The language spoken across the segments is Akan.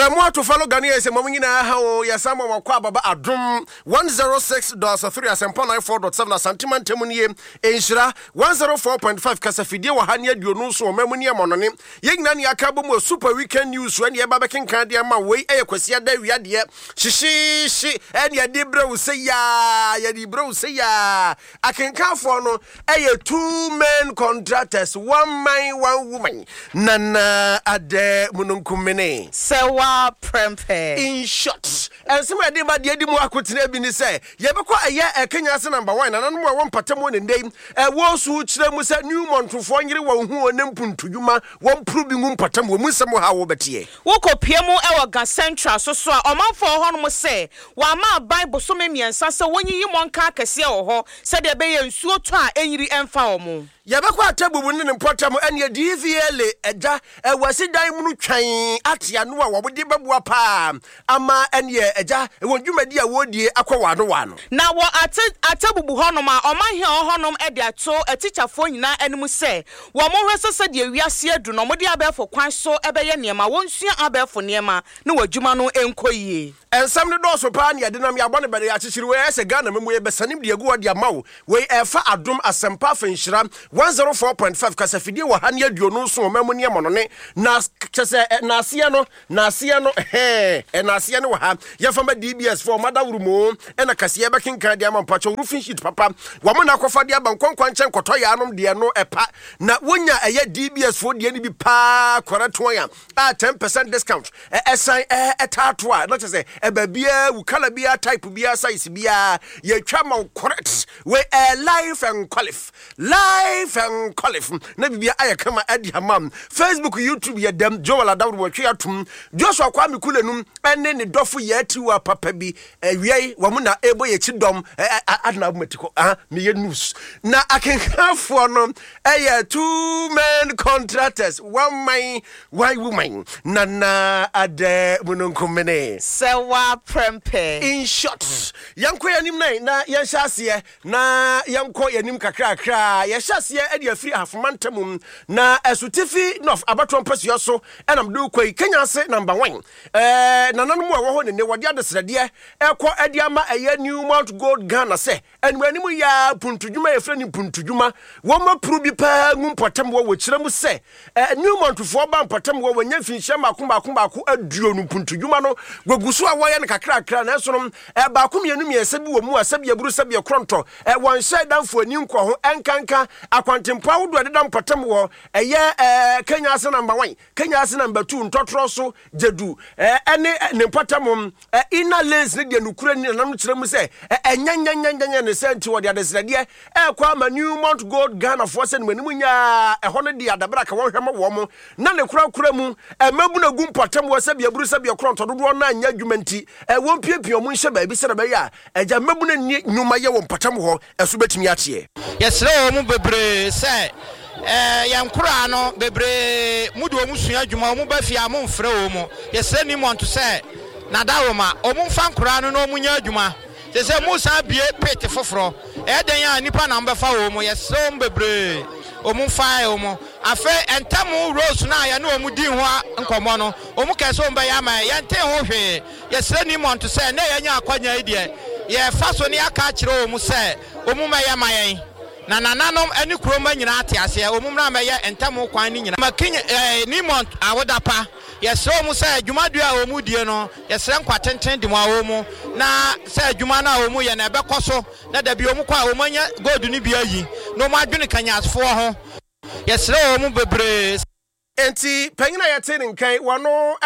Grandma to follow Ghanaians and Mamina how Yasama Wakwaba Adum 106.3 Asempa 94.7 Santiman Temunie Enshira 104.5 Kasafidi Wahania Dionuso Memonia Monone Yegnani Akabumo Super Weekend News when Yabakin Kadiama way a Quesia de Yadia Shishi and Yadibro say ya Yadibro say ya I can count for no a 2 men contractors 1 man 1 woman Nana Ade Mununkumene Sewa Prempe. In short, and some idea about the Edimu Akutine Bini say, Yabako a year a Kenya number 1 and another one patamon in name, a was which them was a new month to 4 years who and Nempun to Yuma, one proving Patamu Musamo Hawabetie. Woko Piemo Ewaga Central, so or man for Honmo say, Wama Bible so many and Sasa when you want Kakasia or said the bay and Suota Enri and Faumu. Yabako tabu winning in Potamo and your DVL, Edda, a was a diamond train at Yanua, what would Wapa, Ama and ye, Eja, when you made your word ye, Aquawado one. Now, what I tell Honoma, or my hair honum edia to a teacher for you now, and Muse, one more said we are seer, do no more abe for quite so Ebayaniama, won't see abe for Niema, no Jumano enkoye. And some of those upon ya dynamia bonnet by the attitude where as a gun and we besanim the Agua Diamau, where Efa Adum Asempa Finshram 104.5 Casafidi or Hania Dionuso Memonia Monone, Nasiano, and Nasiano have Yafama DBS for Mother Rumo, and a Cassia Baking Cardiam Pacho roofing sheet papa, Wamana Cofadia Bancon Quanchan Cotoyanum, Diano Epa, Nawunya a yet DBS for the enemy pa Coratoya, 10% discount, a tartua, not to say a babia, Wukalabia type Bia size Bia, ye chamo correct, where a life and qualif, never be I come at your mum, Facebook, YouTube, ya dem, Joel Adam, Joshua Kwame Kulenum, and then the dofu yet to a papabi, a yea, Wamuna able a chidom, Adna Metico, me news. Now I can have for no, 2 men contractors, 1 man, 1 woman, Nana Ade Mununkumene. Sewa Prempe. In short, young Quanim na Yashasia, na young Koyanim Kakra, Yashasia, and your free half mantamum, na a sutifi, no, Abatron Pessioso, and I'm do Kenya say number 1. None more in the Wadiadas Radia, Equa Adiama, a new Mount Gold Ghana say, and when we are Puntujuma, a friend in Puntujuma, one more Prubipa, Mumpatamwa, which Ramu say, a new Mount to 4 band Patamwa, when you finish Kumbaku, a Dionu Puntujumano, Gogusua, Wayan Kakra, Nasorum, a Bakumianumi, a Sabu, Sabia Brusabia Cronto, at one side down for a new Quaho, and Kanka, a quantum powder, Dam Patamwa, a year Kenya number 1, Kenya number 2, Totroso, Jedu, any Nepatamum, inner lens, the Ukrainian, and I'm say, a yan sent to the other idea, a quam a new Mount Gold Ghana for send when we are a holiday at the back of one woman, none a crowd cremu, a Mabuna Gumpatam was a Brusabia Cronto, 1 Yagumenti, a 1 Pio Munsha, baby Sarabaya, a Jamabuna Numaya Patamho, a Subetimiati. Yes, no, Mubebre, say. Yam Kurano, Bebre, Mudu Musia, Juma, Mubafia, Monfro, yes, any one to say. Nadawama, Omunfan Kurano, no Munya Juma. They say Musa be a petty for fro. Edaya Nipa number 4, yes, so Bebre, Omunfa, Omo. A fair and Tamu Rose now, I know Mudiwa and Comono, Omukason by Yama, Yante Hohe, yes, any one to say, Naya Quanya idea. Ye Fasonia Catchro, Musa, Omuma na nanom ani kroma nyina ate ase omumra meye entamo kwan ni nyina makin nimont awodapa yeso mu se adwumadu a omudie no yesre nkwatenten di mu awomu na se adwuma na omu ye na bekoso na da bi omu kwa omanya gold ni bi ayi no mu adwene kanyasfo ho yesre omu bebre enti panyina yete nkan wano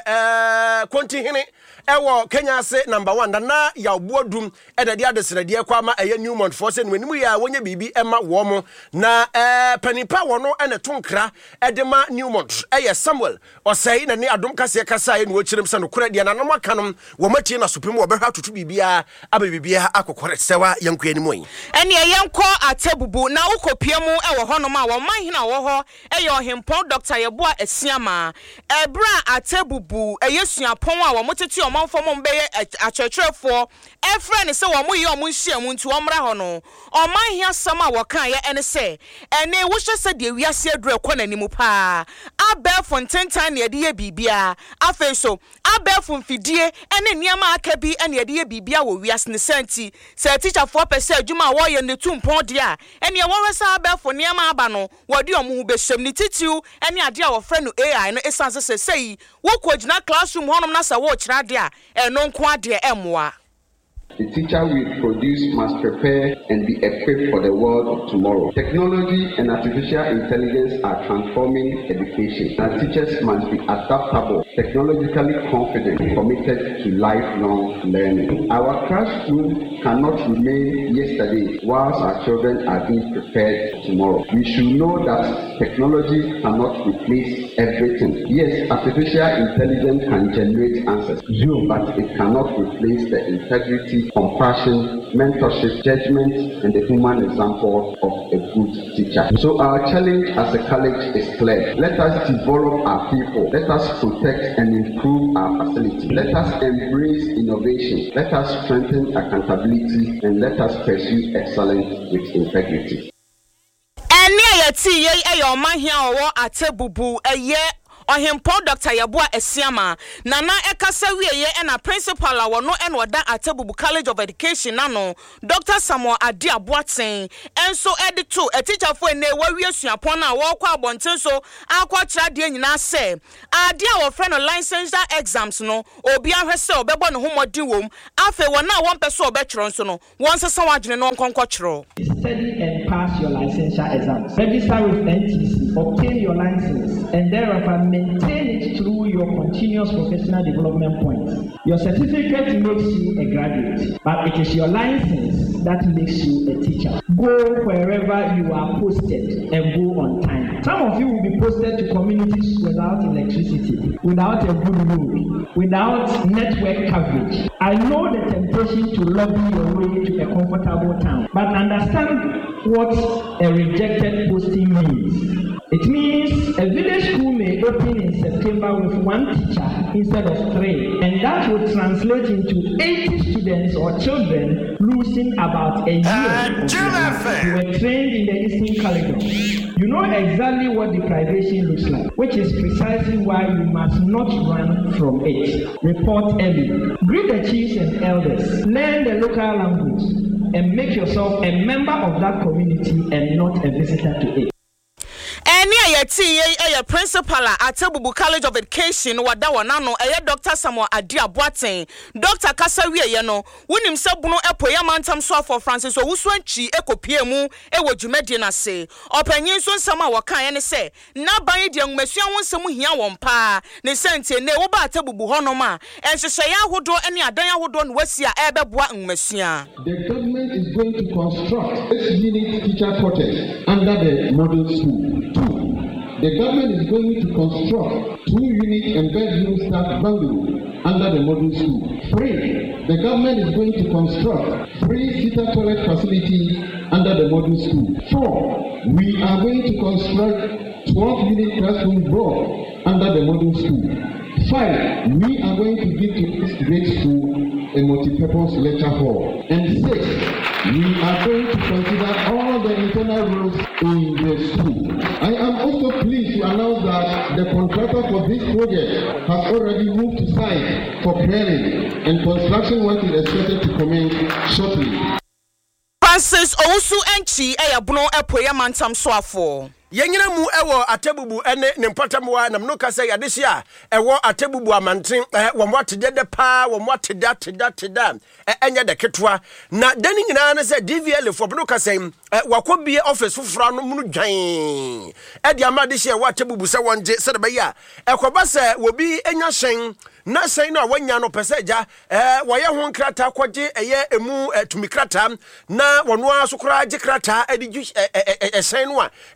aye kontihene ewo Kenya say number 1 na ya obuodum ede de adesrede kwa ma eye Newmont for say nwanimu ya wonya bibi ema wo mo na panipa wono ene tonkra ede ma Newmont eye Samuel osai na ne adom kase kasa ye no kirem se no kora de na no makanom wo matie na supem wo behwa tutu bibia ababibia akokore sewa yanko animu yi ene yanko atebubu na ukopiemu ewo hono ma wo man hina wo ho eye ohempon Dr. Yeboah Esiama ebra atebubu eyesuapon a wo motete omanfo mo mbeye achechefo efre ne se wo mo ye omo nhia mu nti omra ho no oman hia sama wo kan ye ene se ene wo hye se de wiase aduru ekwananimu pa abefo ntentan ne de ye bibia afeso abefo mfidie ene niama aka bi ene de ye bibia wo wiase ne senti se teacher for pese adwuma wo ye ne tumpon de a ene wo hwesa abefo niama aba no wo de omo hu behyem ni titiu ene ade a wo frɛ no AI no esanse se sei wo kogina classroom honom na sa wo kyerɛ ade a eno nko ade emmoa. The teacher we produce must prepare and be equipped for the world of tomorrow. Technology and artificial intelligence are transforming education. Our teachers must be adaptable, technologically confident, committed to lifelong learning. Our classroom cannot remain yesterday whilst our children are being prepared for tomorrow. We should know that technology cannot replace everything. Yes, artificial intelligence can generate answers, but it cannot replace the integrity, compassion, mentorship, judgment, and the human example of a good teacher. So our challenge as a college is clear. Let us develop our people. Let us protect and improve our facilities. Let us embrace innovation. Let us strengthen accountability, and let us pursue excellence with integrity. Ohimpo Dr. Yeboah Esiama nana ekasa wieye na principal a wono enoda Atebubu College of Education nano Dr. Samuel Adi Aboaten enso edito a teacher for ene wawie suapon na wo kwa abonten so akwa kira de nyina se ade a wo frɛ no licensure exams no obi ahwese obebo no homodi wom afa wona won pese obetwero nso no won sesa wadwene no nkonko kyero. Study and pass your licensure exams. Register with NTC, obtain your license, and thereafter maintain it through your continuous professional development points. Your certificate makes you a graduate, but it is your license that makes you a teacher. Go wherever you are posted and go on time. Some of you will be posted to communities without electricity, without a good road, without network coverage. I know the temptation to lobby your way to a comfortable town, but understand what a rejected posting means. It means a village school may open in September with one teacher instead of 3, and that would translate into 80 students or children losing about a year of life. You were trained in the Eastern Corridor. You know exactly what deprivation looks like, which is precisely why you must not run from it. Report early. Greet the chiefs and elders. Learn the local language and make yourself a member of that community and not a visitor to it. A principal at Atebubu College of Education wada wanano Dr. Samuel Adi Aboaten Dr. Kasawie yeno wonim sebuno epoya mantam so for Francis Owusuanchi ekopie mu ewo dwumadi na se opanyin so nsama wakan ye ne se na ban de ngmasua wonsem hia won pa ne sente ne wo ba Atebubu honom a enhyehyɛ ahodo ene adan ahodo no wasi a ebeboa ngmasua. The government is going to construct 8-unit teacher quarters under the model school. 2. The government is going to construct 2-unit and bedroom staff bungalows under the model school. 3. The government is going to construct 3-seater toilet facilities under the model school. 4. We are going to construct 12-unit classroom block under the model school. 5. We are going to give to this grade school a multi-purpose lecture hall. And 6. We are going to consider all the internal rooms in the school. I am also pleased to announce that the contractor for this project has already moved to site for planning, and construction work is expected to commence shortly. Francis Owusuanchi eyabuno epoya mantam so afo. Yenyina mu ewo Atebubu ene ne mpatamwa na mno kasa yadehye a ewo Atebubu amanten wo mwatede pa wo mwateda teda enye de ketwa na dani nyina na se DVL fo mno kasa wakobie office fufura no munu dwan e di amadehye ewo Atebubu se wonje se de be ya ekoba se wobi enya hyen na sei na wanya no peseja woye ho nkrata kwaje eye emu tumikrata na wono asokora age krata adiju esen no a ekoba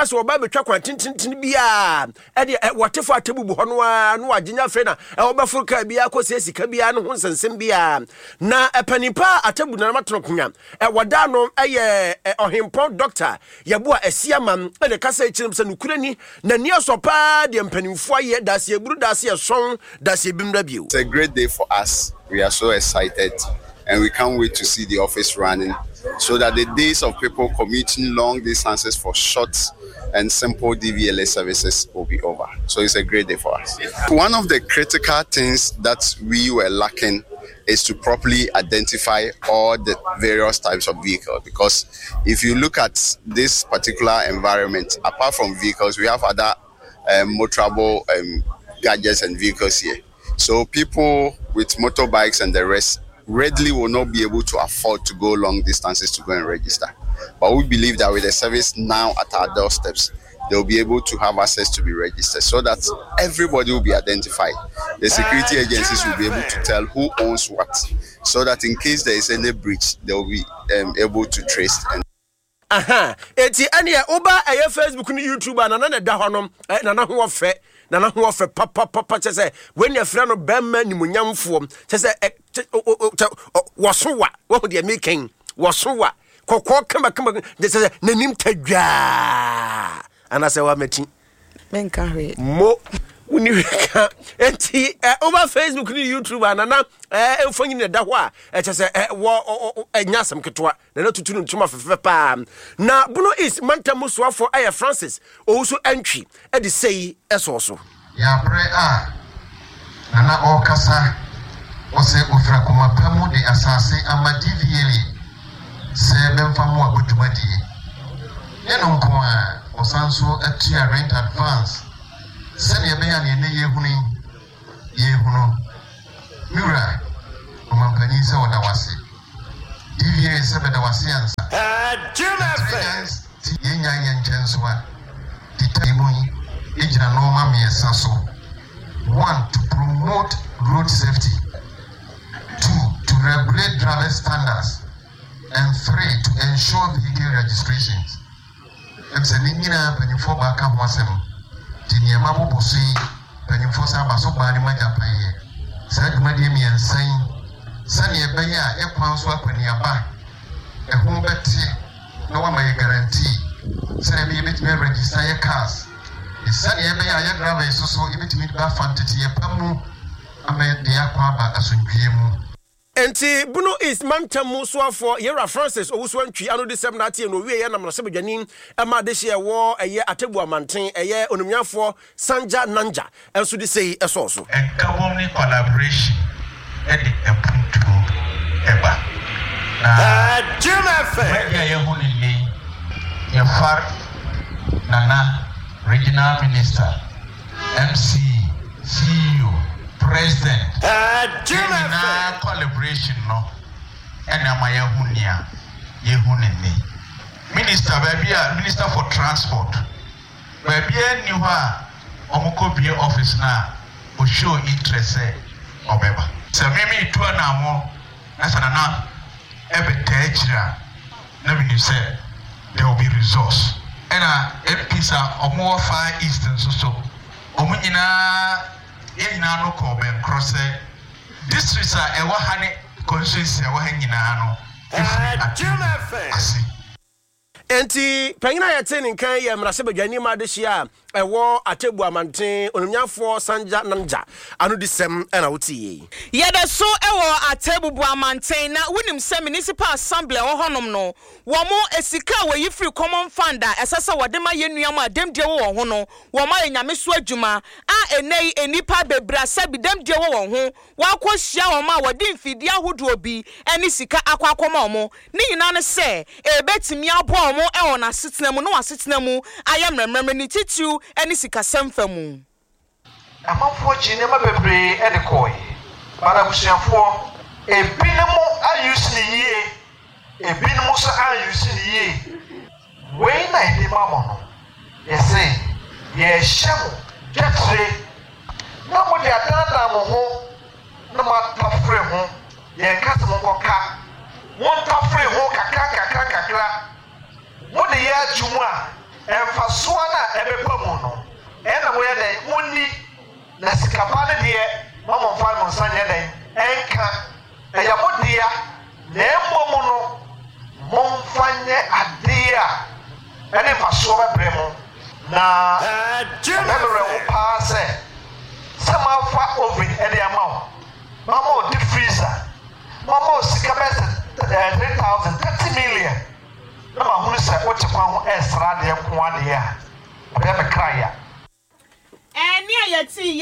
so oba betwa kwan tintin bia e de wotefo atebubu ho no a no agenya fe na e obefo ka bia akosi sika bia no ho nsensem bia na epanipa atebu na matrokonya e woda no eye ohempon doctor yeboa asiamam e de kasa echirim se nukurani na ni osopa de mpanimfo aye dase eburu dase son dase bimra bio. It's a great day for us. We are so excited and we can't wait to see the office running so that the days of people commuting long distances for short and simple DVLA services will be over. So it's a great day for us. One of the critical things that we were lacking is to properly identify all the various types of vehicles, because if you look at this particular environment, apart from vehicles, we have other motorable gadgets and vehicles here. So people with motorbikes and the rest readily will not be able to afford to go long distances to go and register. But we believe that with the service now at our doorsteps, they'll be able to have access to be registered so that everybody will be identified. The security agencies will be able to tell who owns what, so that in case there is any breach, they'll be able to trace. Eti ania oba eye Facebook ni YouTube na da honom na ho ofe na ho ofe papa chese when you frɛ no bemma nimunyamfo chese wosowa wo de making wosowa kokko kama de chese nanim tadwa anase wa meti menka hwe mo unireka enti over Facebook ni YouTube na emfanyi ne da ho a chese wo anyasam ketwa na tutunu ntuma fefe pa na Bruno East mantamu soafo aye Francis owusu antwi e de sei esoso ya bre a na okasa ose ofra kuma pamu de asase amadivieli se bemfamu abodumadi yeno nko a osanso atua rent advance se ne be ya ne yehuno mura omampani se wona wase DVA se be da wase ansa Jumefe yenya yenjenso a ditaimu ejina normal miesa so 1 to promote road safety, 2 to regulate driver standards, and 3 to ensure vehicle registrations. Emsenina penifo baka wasem tinyema bobosi penifo saba so bani majapaye sadumadi mi ensan sani ebeya ekwanso apaniaba ehun beti no wa my guarantee sani be betime register your cars sani ebeya ya driver so ebetime ba fantity e pamu ame de akwa ba asundwie mu. Enti Bruno East mantamu soafo Yera Francis owusu antwi ano de 7 atie no wie ye na mrase badwanin ema de hye wo eye atebu amanten eye onumnyafo Sanja Nanja enso de sei esoso Government collaboration e de epuntu eba na Jumefe ya yehunile ya far nana regional minister MC CEO President Jumefe collaboration no ena ma yehunia yehunene minister minister for transport baby ni ho a omukobie office na o show interest obeba se mimi tu na mo na sana na ebetechira na we say there will be resource ena episa omo Far Eastern so omunyina ina no ko ben cross districts a ewa hane constituency ewa hanyina no enti panyina yete nkan ye mrase badwani ma de hia ewo atebu amanten onumnyafo Sanja Nanja ano de sem na wotie yede so ewo atebu amanten na wonim se municipal assembly wo honom no wo mo esika we yi free common fund a esese wode ma yenuam ademdie wo ho no wo ma nyame so adwuma a enei enipa bebra sabi demdie wo ho wa kwohia wo ma wode mfidi ahodo bi eni sika akwakoma mo ni nyina ne se ebetimi abo mo ewo na setenamu no asetenamu ayamremrem ni titu eni sika semfamu amafo chine mabebre edekoi para busiafo ebinemu ayusini ye ebinemu so ayusini ye we na ide mamo no yese ye shemu jetre na mo de atanda mo ho na ma tafre ho ye nkase mo koka won tafre ho kakra mo de ya juma ɛmfasoɔ na ɛbɛpa mu no ɛna moyɛ dɛn monni na sikapa no deɛ mamɔmfa mo nsa nyɛ dɛn ɛnka ɛyɛ mo dea na mmom no momfa nyɛ adeɛ a ɛne mfasoɔ bɛbrɛ mu na ɛbɛbrɛ wo paa sɛ mafa oven ɛde ama wo mama o deep freezer mama o sika bɛsɛ 3,000 30 million na mahunu sɛ wote kwan ho ɛsra deɛ nko adeɛ a ɔbɛyɛ mekra ya ɛne a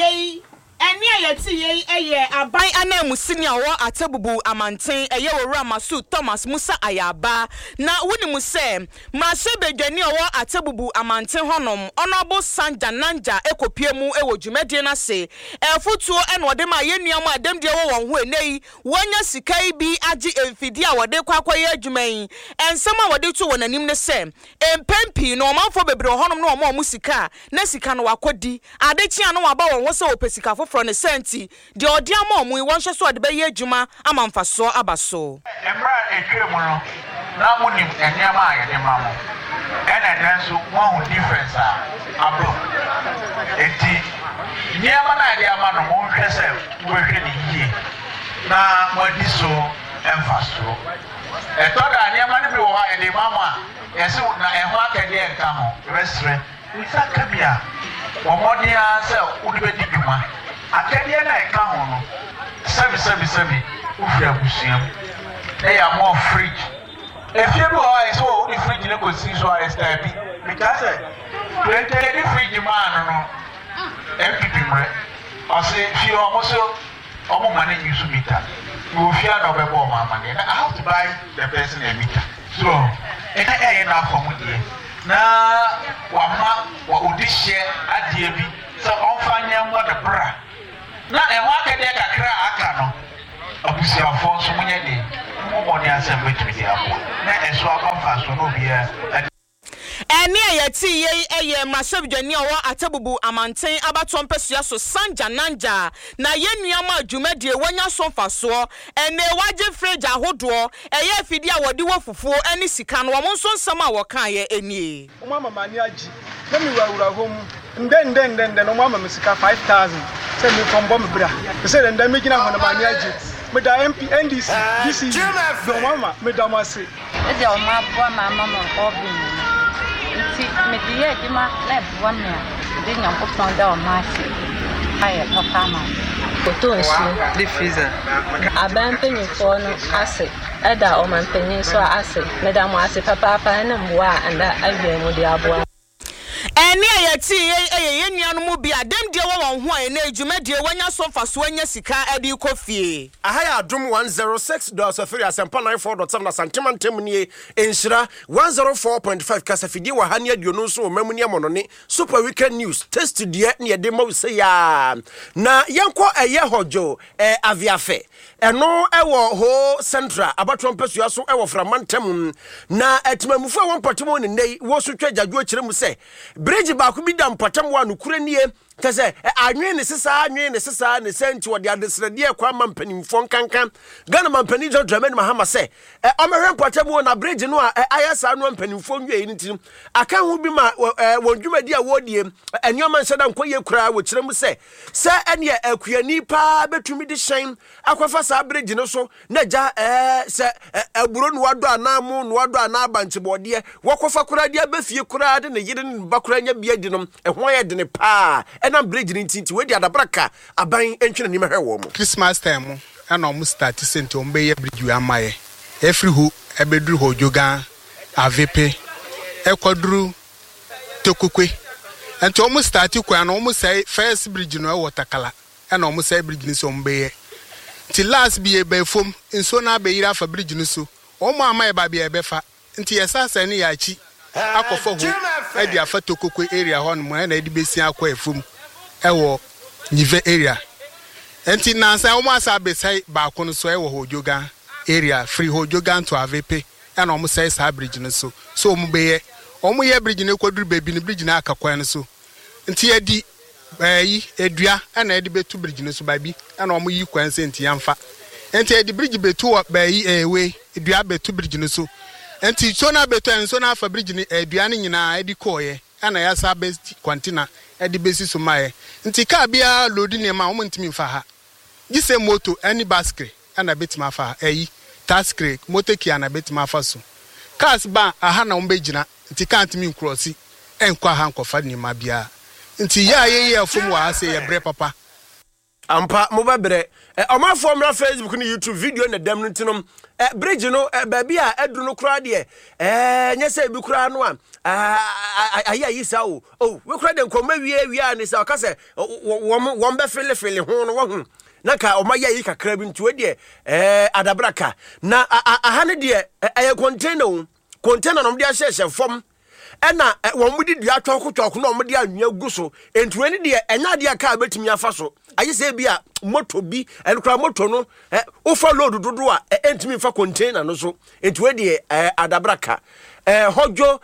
yɛte yɛyi ɛyɛ aban anamusini a wɔ Atebubu amanten ɛyɛ wɔ Ramasu Thomas Musa Ayaba na woni mu sɛ Masebedwani a wɔ Atebubu amanten honom Honorable Sanja Nanja ekopie mu ɛwɔ dwumadie na se ɛfotuo ɛna ɔde ma yɛnua mu adamdie wɔ wɔn ho enei wɔnya sika yi bi age emfidi a wɔde kwakɔyɛ adwuma yi ensɛm a wɔde to wɔ nanim ne sɛ empempi na ɔmanfo bebre honom na ɔmo sika na sika no wakɔdi adekye ano waba wɔn ho sɛ opesika from the senti the odiamo mu won hwe so de be ye adwuma amamfaso abaso emra etwe mu no na munim eniama ayede ma mo ena den so one difference abro eti niama na ayede ama no mo hwe se wo hwe ni yie na modi so emfaso etoda niama ne bi wo ayede ma mo a yesi na eho akede enka ho resre nsa kabia omodia se wo de di dwuma akadie na eka ho no sebi ufia busiam na ya more fridge efie bi o so o di fridge ne ko si so a esta bi because plenty di fridge man no MPP mre o se fi o mo so o mo man use meter you fia na obebo o ma man I have to buy the person a meter so e ka e na for mu die na wa ma wa odi share adie bi so on fanya mo the bra na enwa akede kakra aka no abusiafo so munye de mo ni asem betumi de abo na eso akomfa so no bia eni ayati ye eye Masebedwani owo Atebubu amanten abato mpesua so Sanja Nanja na yenuama adwumadie wanya so mfaso ene waje fridge ahodo eye afidi a wode wo fufuo eni sika no wo nso nsam a wo kan ye enie mama mani agi na mi wawura hom ndenden no mama misika 5,000 say me kombo me bra say ndem me gina hono mani agi me da MP NDC DC do mama me da mase e de o ma bo mama mo obin nti me die di ma na bo me a de nyam ko pon da o ma se aye papa ma oto nsu de freezer aban penyifo no ase eda o man penyin so ase me da mo ase papa na mbo a anda awie mu de abo eni ayati ye nuanu mu bia dem de wo won ho ene adwumadie wanya so faso anya sika adi kofie ahaya adum 106.3 asempa 94.7 na santimantem nie enhyira 104.5 kasafidi wa hane aduonu so mamuni amonone super weekend news test die ne ye de mawse ya na yenko eye hojo aviafe eno ewo ho central abaton pesua so ewo framantem na etimamufu a won patemo ne nei wo so twa jadwo kire mu se bridge ba ku bi da mpatam wa no kure nie kase anwen ne sesa ne senti wo de adesrede kwa mampanimfo nkankan Ghana mampani jo Dramani Mahama se omehwe mpatam na bridge no ayasa no mpanimfo nwie ni tim aka ho bi ma wondwumadi a wodie anyoma nseda nkoye kura wo kire mu se ene akuani pa betumi de hyen akwafa sa bridge no so na ja se aburo no wado anamu no wado anabanchebode wokofa kura de abafie kura de ne yire ne bakura nya bia di no ehon ye de ne pa ena bridge ni tinti we di adabraka aban entwene ni mahwe wo mo Christmas time ana omu start senti ombe ye bridge amaye every who ebedru hojogan avepe ekwadru tokokwe enti omu start kwa na omu say first bridge no e watakala ana omu say bridge ni so ombe ye ti last bi e be fom nso na be yira fa bridge ni so omu amaye ba bi e be fa nti yesasa ni ya chi akofo ho e di afa tokokwe area ho no na e di besi akwa efom ewo Nive area enti nansa omo asa besai ba ko no so ewo hojogan area free hojogan to avepe e na omo sai sa bridge no so omo beye omo ye bridge no kwaduru baby no bridge na akakwan no so enti edi yi edua e na edi betu bridge no so baby e na omo yi kwan se enti yamfa enti edi bridge betu wa bayi ewe edua betu bridge no so enti so na beto en so na fa bridge ni aduane nyina edi koye ana ya sa best container edi besi so mae nti ka bia load ni ma wo ntimi fa ha gise moto any basket ana betima fa eyi taskre motoki ana betima fa so cars ba aha na wo begina nti ka ntimi crossi enkwa ha nkofa ni ma bia nti ya ye afom wa ase ye bre papa ampa mo babre omafo mra Facebook ni YouTube video na dem ntinom bridge no baabi a edru no kura de nyese bi kura no ayi sa o we kura de nkoma wie ni sa o ka se won be fele ho no wo hu na ka o maye yi kakra bi ntu de adabraka na aha ne de container no de ahye fom ena won mudi dua twoko no omde anwia guso entu eni de enya de aka betimi afa so ayi se bia moto bi enkra moto no ufa load dodo a entimi fa container no so entu de adabraka hojo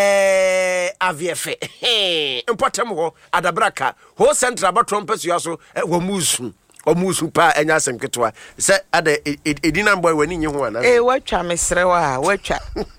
aviefe important ho adabraka ho central batron pesu aso wo musu omusu pa enya asem ketwa se ada edina boy wani nye ho ana watwa mesre wa watwa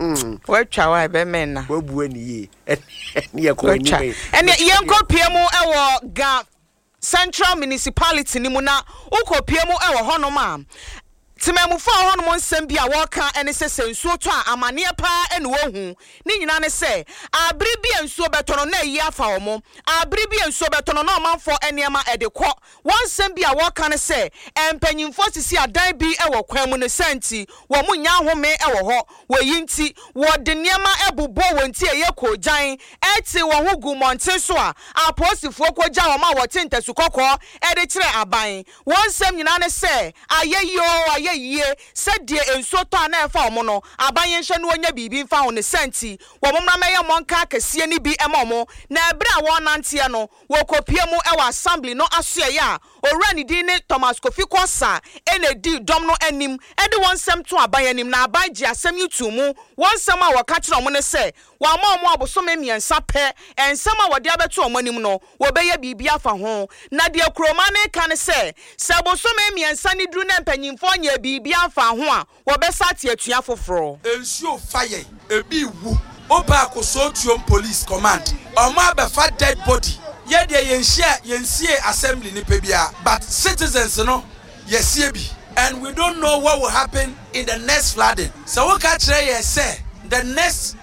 wa be menna wabu ani ye ne yakọ ni ene yenko piemu ewo ga Central Municipality ni mu na ukopiemu ewo honom a Timemufo honom nsem bia woka ene se sensuo to a amane pa ene wo hu ni nyina ne se abri bia nsuo betono na yi afa wo mo abri bia nsuo betono na omanfo enema edekọ wonsem bia woka ne se empanyimfo sisi adan bi ewo kwan mu ne senti wo munya home ewo ho wo yinti wo de niema ebubo wonti eye kojan eti wo hu gumonte so a aposifo koja wo ma wo tintesu kokọ ede kire aban wonsem nyina ne se ayeyo ye said de enso to na efa omo no abaye nhwe no onya bibi mfa ho ne senti wo momra meye monka kase ni bi emomo na ebre a won nantie no wo kopie mu e wa assembly no asoe ya owura ni din ne Thomas Kofi Kosa enedi dom no anim ede won sem to abaye anim na abaje asem yitu mu won sem a wo ka kire omo ne se wa ma omo abosome miensa pe ensem a wode abeto omo anim no wo beye bibi afa ho na de kroma ne ka ne se abosome miensa ni duru na mpanyimfo nya bibi afa ho a wo be sate atua foforo ensuo fire ebi wu oba akosotuom police command omo be fa dead body ye de yensie assembly ni pebia but citizens no yesie bi and we don't know what will happen in the next flooding so we can try ye say the next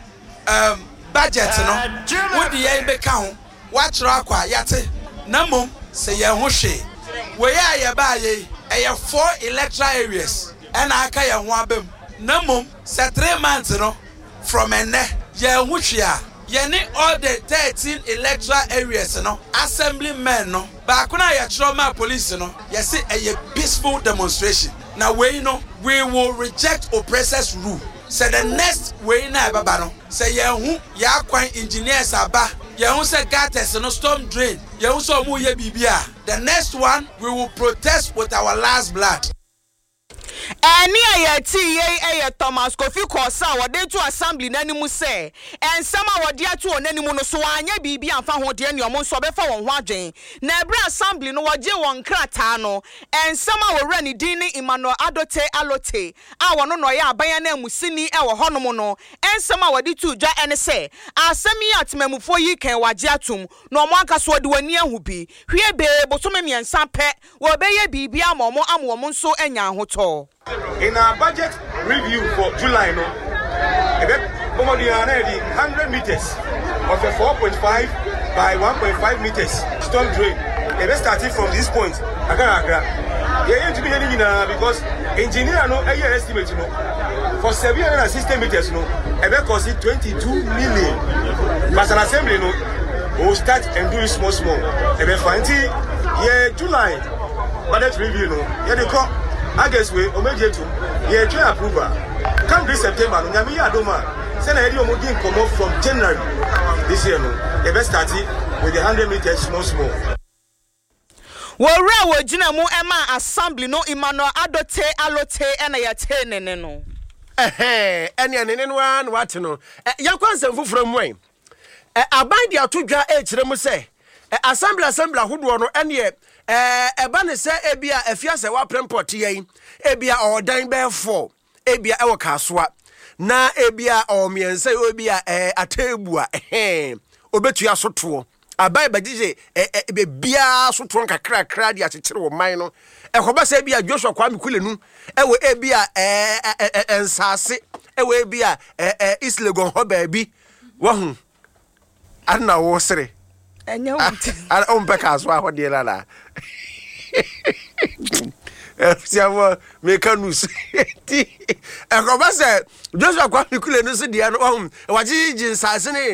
budget no wo de ye be ka ho wa kira akwa yate na mom say ye ho hwe we ya ye ba ye 4 electoral areas and aka ye ho abem na mom say 3 months no from ene ye ho hwe ye ni all the 13 electoral areas no assemblymen no ba kuna ye trauma police no ye say a peaceful demonstration now we know we will reject oppressors rule say the next way na baba no say ye hu ya kwan engineers aba ye hu say gutters no storm drain ye hu so mu ye bibia the next one we will protest with our last blood. Eni ayati ye Thomas Kofi Kosa wode to assembly nanimu se ensama wode ato onanimu no so anya bibi amfa ho de ne omo so befa won ho adwen na ebre assembly no woje won krata no ensama wora ni din ni Emmanuel Adote Alote a wono no ya aban na musini e wo honom no ensama wode to dwa ene se asemi atmamufo yi kan waje atum no omo aka so de wani ahu bi hwie be bosome miensa pe wo be ye bibi amomo amomo nso anya ahoto. In our budget review for July, no, 100 meters of a 4.5 by 1.5 meters storm drain. Starting from this point, because engineer no estimate for 760 meters no, cost 22 million. But an assembly no, will start and do it small. July budget review no, they come. I guess we omejetu ye try approval come this September no nyame ya adoma say na edi omodi nkomo from January this year no e be start with the 100 meters small wora wojina mu ema assembly no Emmanuel Adote Alote ena ya tenene no ene no an what no yakwansem foforo mu aban dia todwa e kire mu say assembly ahodo no ene eba ne se ebia afia se wa premport yen ebia odan be 4 ebia e wo kasoa na ebia omiense obia atebua obetua soto abai bagije bebia soto nkakra dia akekere wo man no ekoba se bia Joshua Kwame Kulenu ewe ebia ensase ewe ebia East Legon ho baabi wahu ana wo sere enya wonti on beka so ahode la siamo mekanus ekoba se Joshua Kwame Kulenu se dia no waji jinsase ne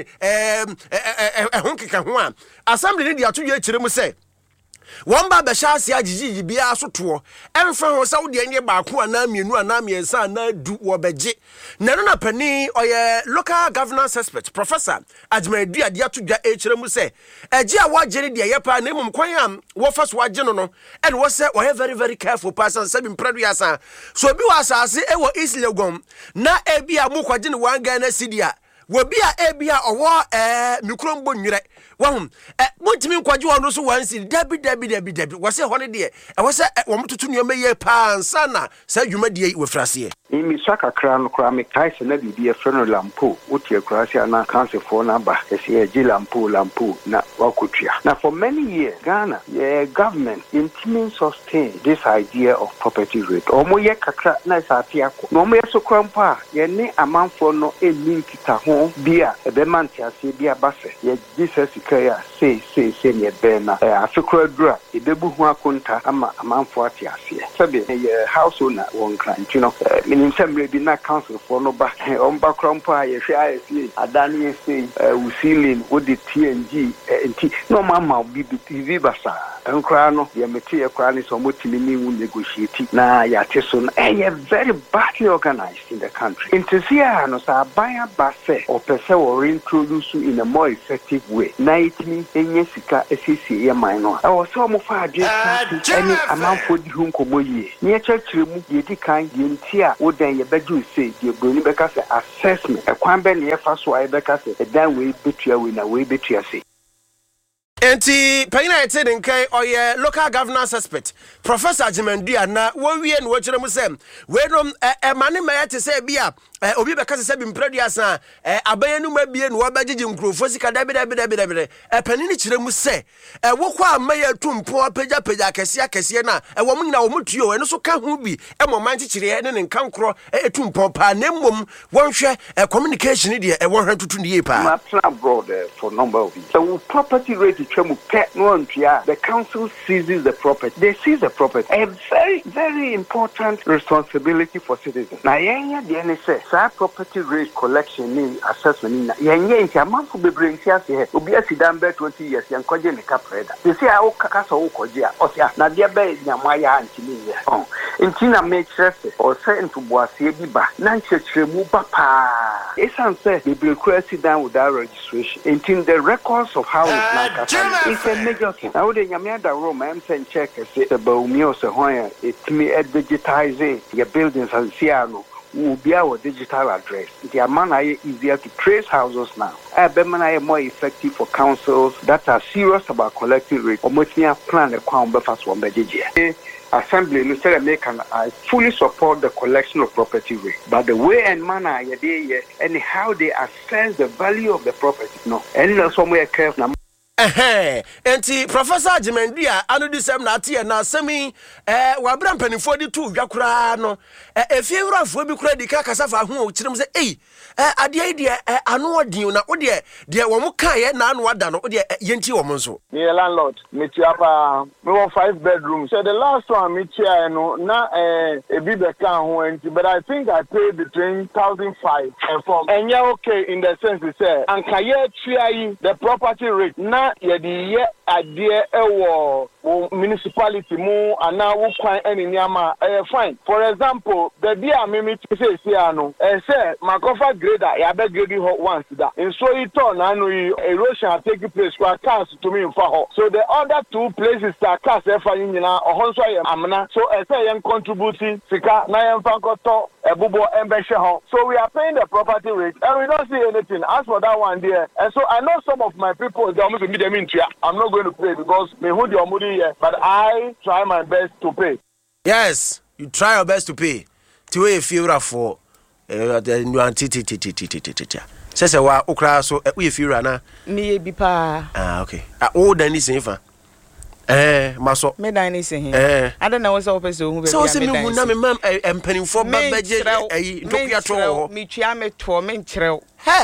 honkeka ho a assembly ne dia to ye kire mu se wamba be shase agigi bia soto emfa ho Saudi anye baako ana mienu ana miensa ana du wo beje nano na pani oye local governance expert Professor Ajmadu Adia to dwa e kire mu se agi a wagere de yepa na emum kwan am wo fa so wage no and wo se wo very very careful person sabi mpradu yasa so bi wa asase e wo East Legon na e bia mu kwaje ne wanga na sidia wo bia e bia owo mikrombo nwire wahum mutimi nkwaje wono so wansi dabi wo se hone de e wo se wo mtutu nyo meye pa nsana sa dwuma de we frase imi saka kra no kra me kaise na bibia freno lampo wotie krasia na council for na ba ese agi lampo na wakotua na for many years Ghana government intimi sustain this idea of property rate omo ye kakra na isati akọ no mo ye so krampa ye ne amanfo no eninkita ho bia ebe mantiase bia base ye Jesus kaya say ne be na afikra dura ebebu ho akonta ama amanfo atiase sabe ye house owner won kranti no in some bi na council for no ba on ba krampa ye hwe ISA adani say we ceiling with the TNG enti no mama bi TV basa enkra no ye meti e kra ni so motimi ni wu negotiate na ya teso no very badly organized in the country intisia no sa baya base or pese or introduce in a more effective way na itimi enye sika esisi ye man no e wo so mo fa ade any amount for the home komoye ni chechire mu ye di kan ye ntia wo dan ye beju say ye broni beka say assessment e kwan be ne ye fa so ai beka say e dan we betua we na we betua say enti panyina ete den kai oye local governance expert Professor Ajmadu na wo wie no kire mu sem we no mane ma te say bia obi beka say bi mpradu asa abayanu ma bie no obagigi nkrofo sika dabi panini kire mu say wo kwa amaya tumpo apagya kese na wo mu nyina wo mutuo eno so ka ho bi mo man kire ne nkankro tumpo pa na mmom wonhwe communication de wo hwan tutu ne yepa ma abroad for number of years so property rate the council seizes the property. They seize the property. A very, very important responsibility for citizens. Now, the NSA, property rate collection in assessment. Yenya, a month will be bringing here. Will be a sedan 20 years. Young Koja Capreda. They say, I will cast a Koja. Osia, Nadia Bay, Yamaya, and Tinia. Oh, in Tina makes or sent to Boasia Biba. Nancy Papa. Esan said, they will cross it down without registration. Until the records of how it's a major thing. Now, the Yamada Rome, I'm saying check about me also when it's me at digitizing your buildings and Siano will be our digital address. The amount easier to trace houses now. I more effective for councils that are serious about collecting rate or making a plan a crown buffer one by Assembly, Mr. American, I fully support the collection of property rate, but the way and manner and how they assess the value of the property, no, and somewhere careful. Enti Professor Ajmadu anu di sem na ate na semi wabra mpanifo di tu dwakura no efiewrafo bi kura di ka kasafa ho kirem se ade ide anu odin na wo de wo mo kae na anu ada no wo de yenti wo mo nso me landlord me tiapa me want 5 bedrooms so the last one me tia no na ebi be kan ho enti but I think I paid between 1,500 and from and yeah okay in the sense say ankaye tia the property rate na ye adie ewo municipality mu ana wo kwan eni niama fine for example the dia me say no say makofa grader ya be grade ho once that in so it turn anu erosion take place for cars to me for ho so the other 2 places that cars e fa nyina ohon so ye amna so say yen contributing sika na yen fa koto ebubo embehwe ho so we are paying the property rate and we don't see anything as for that one there and so I know some of my people they almost me them into I'm not going to pay because me hold your money here but I try my best to pay. Yes, you try your best to pay. To a few for nuanti sese wa okra so we fiura na me bi pa okay o dan ni senfa maso me dan ni sen ada na wo se wo pese hu be so se me hu na me mam empanimfo babaje ayi ndokuya to ho me twia me to me nkyerɛw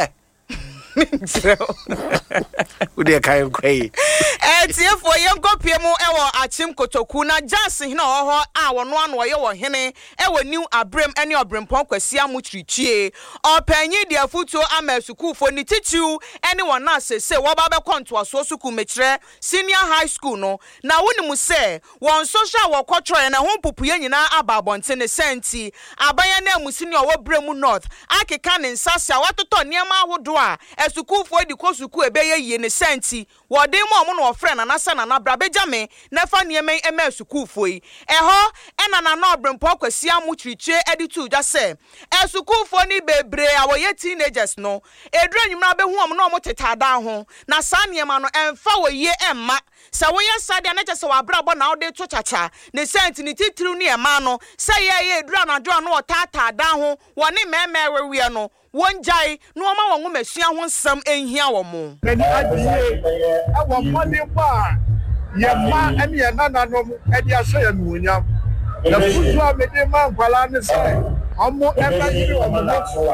Ude kai kwai tiefo yenkopie mu ewo achim kotoku na jase hina oho a wono ano ye wo hene ewo new abrem ene obrempon kwasia mu chirichie opanyi de afuto ama sukufo ni tichiu ene wona sese wo ba be konto aso suku mekire senior high school no na woni mu se won social wo kwotro na ho popuye nyina ababonte ne senti abanya na mu senior wo bremu north akeka ne nsase awatoto niema ahodo a esukufo di kosuku ebeye yie ne senti wode mo no ofre na nasa na bra bejame na fa niema ema esukufo yi eho ena na no obrempo kwasia mu chirichie editu ja se esukufo ni bebre awoye teenagers no edura nyumra be hu om no mo tetada ho na sa niema no emfa woye emma sa woye sade na chese wa bra bo na ode to chacha ne senti ni titru ni ema no se ye edura na do no otatada ho woni meme we no wonjai no ma won masua ho nsam enhia wo mo ani adie awo mode pa ye ma ani ye nananom edi aso ye nuonyam na futu a mede ma nkwala ne se omo emajiri omo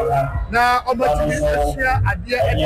na omo timi asua ade edi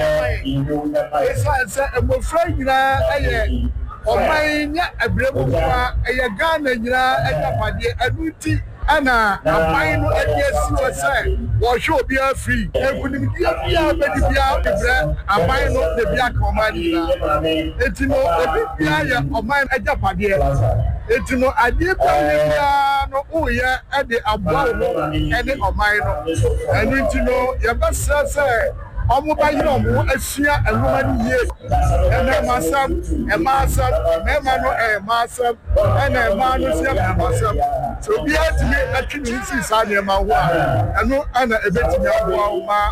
mai esa se emofra nyina eye omanya abremu kwa eye Ghana nyina edapade anuti ana apai no ediasi wose wo hwe obi afri egunim dia bia bedibia ebre apai no de bia ka omani na etino obi bia ya oman ajapade etino ade bia no uye ede abwa no ene oman no enu etino ye basa se omo ba yiro mo asua enoma ni ye ene masam e masam me ma no e masam ene ma no sia masam so bia timi atwini si sa ne ma ho a eno ana ebetimi aboa ma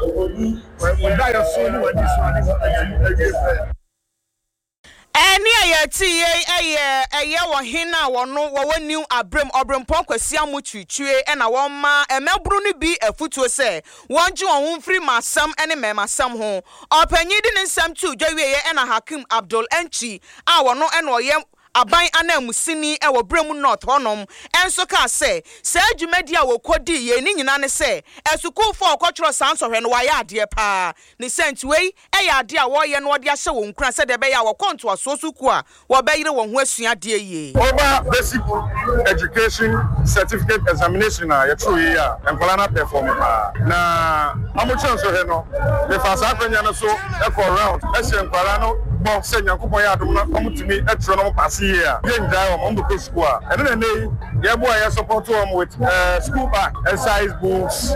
we da ya so ni wadi so ani eni ayati eye wo hina wono wo new abrem obrempon kwasia mu chichue na won ma emebru ni bi afutuo se wonje won ho free masam ene memasam ho opanyi di ne nsam tu dwawie na Hakim Abdul Enchi a wono ene oye aban anamusini ewo bremu north honom enso ka se adwumadi a wokodi ye ni nyina ne se esukufo okotro sansohwe no waya ade pa ne sentwei eya ade a wo ye no ode ahye won kura se de be ya wokonto asosuku a wo bayire won ho asua de ye over basic education certificate examination a yetro ye a enkwala na perform pa na amuche so he no me fa sa kwanya no so e ko round e se enkwala no bo se nyankopon ya adom na omutumi etro no pass here yen die on the school and then they boy support them with school bag exercise books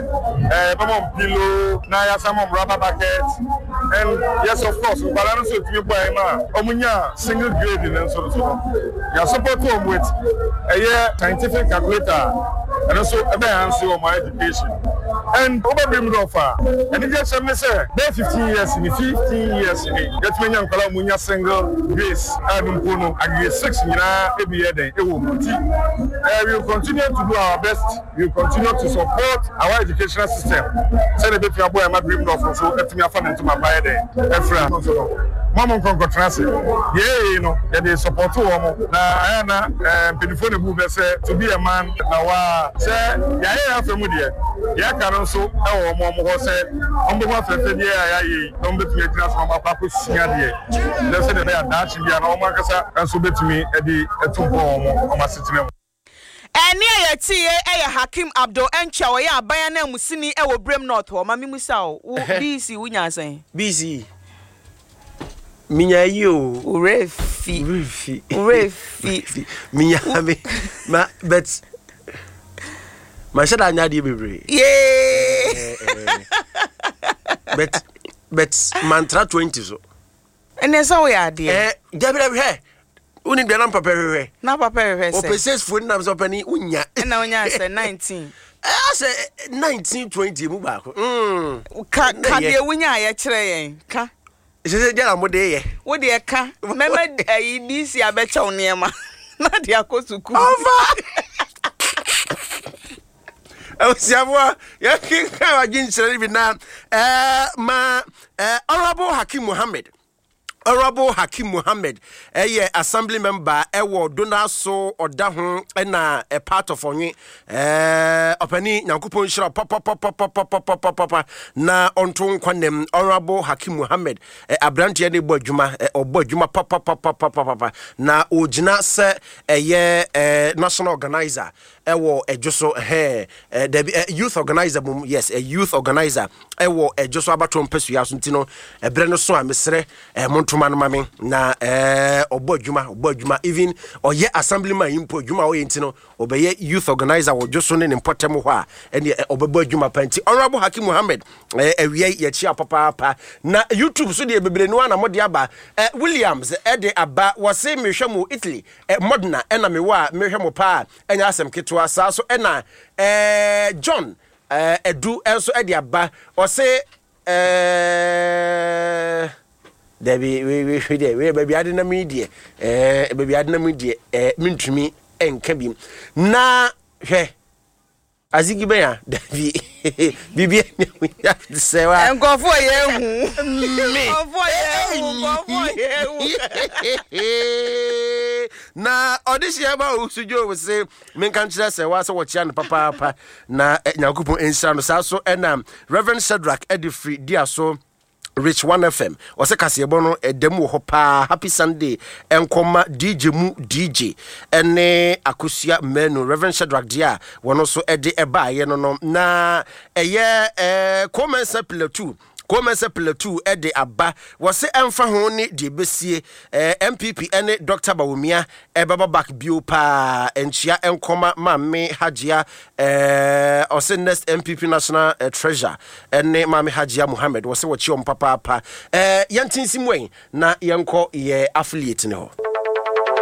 pillow na ya some rubber buckets and yes of course balance to me boy ma omunya single grade and so ya support them with a year scientific calculator and also a answer on my education and over brim offer and it just say 15 years in 15 years in get me nyankala munya single grace adumpono agree 6 nyina ebiye den ewo muti we will continue to do our best. We will continue to support our educational system so the better boy ma brim offer so etimi afa into my buy there efra so mama nkonko transe ye no they support wo na na pedifone bu be say to be a man na wa say ya afemu de ya ka so e wo mo ho say ombo ho afefe de ya ye no betumi agina so ma pa ko sia de na say de ya dachi bia na o ma kasa enso betumi e di etumpo o ma sitine eni ayati eye Hakim Abdul Enchi wo ya aban na musini e wo brem north ho ma mimusa o BC wunya san BC minya yi o refi minya me ma but ma shada anya di bebre but mantra 20 so ene so we ade jabere he uni gbe na papa hwe na papa hwe se opese phone na so pani unya na unya se 19 say 19 20 mu ba ko ka de unya ya kire yen ka se jara mo de ye wo de ka mema ayi DC abecha onema na de akosuku Osiabo ya kinka wagin chere bi na Honorable Hakim Mohammed assembly member Dona so Odahu na a part of onye opani Nyankopon shira papa na onto kwanem Honorable Hakim Mohammed abrantie ne bodwuma obodwuma papa na ogina se national organizer ejoso youth organizer yes a youth organizer ejoso abatom pesua so ntino ebre no so amesre montoma no mame na obodwuma even oye assemblyman impo dwuma o yentino obeye youth organizer wo joso ne importem ho a ene obebodwuma panti Honorable Hakim Mohammed ewie ye chia papa na YouTube so de bebre no na mode aba Williams de aba wose mehwemo Italy modern na mewa mehwemo pa enya asem ketwa sa so na John edu enso de aba wose Debbie, we baby adina media, baby adina media, mintumi enkabim. Na he Azigibea, Debbie, Bibi, we have to say, and go for you. Na audition about Sujo was say, men can't just say, was what Chan Papa, na Nakupo in San Sasso, and Reverend Shadrach Edifree, dear so. Rich 1FM ose kaseyebono edemu ho pa happy Sunday enkoma DJ mu DJ ene akosia menu Reverend Shadrach dia wono so ede eba ye no na eye commence Plateau ede aba wose emfa ho ni de besie MPP ene Dr. Bawumia baba back bio pa enchia enkoma mame Hajia ose next MPP national treasurer ene mame Hajia Mohammed wose wo chi papa yantinsimwen na yenko ye affiliate ne ho